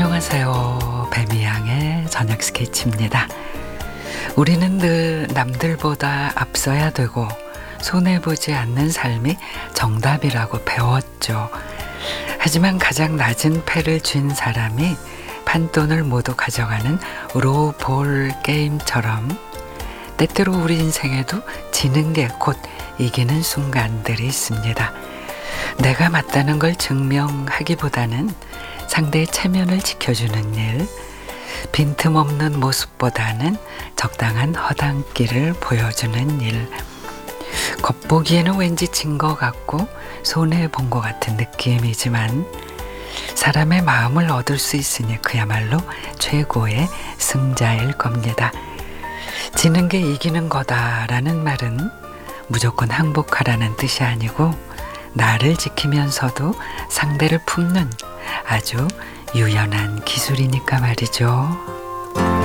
안녕하세요. 배미양의 저녁 스케치입니다. 우리는 늘 남들보다 앞서야 되고 손해보지 않는 삶이 정답이라고 배웠죠. 하지만 가장 낮은 패를 쥔 사람이 판돈을 모두 가져가는 로볼 게임처럼 때때로 우리 인생에도 지는 게 곧 이기는 순간들이 있습니다. 내가 맞다는 걸 증명하기보다는 상대의 체면을 지켜주는 일, 빈틈없는 모습보다는 적당한 허당기를 보여주는 일. 겉보기에는 왠지 진 것 같고 손해본 것 같은 느낌이지만 사람의 마음을 얻을 수 있으니 그야말로 최고의 승자일 겁니다. 지는 게 이기는 거다라는 말은 무조건 항복하라는 뜻이 아니고 나를 지키면서도 상대를 품는 아주 유연한 기술이니까 말이죠.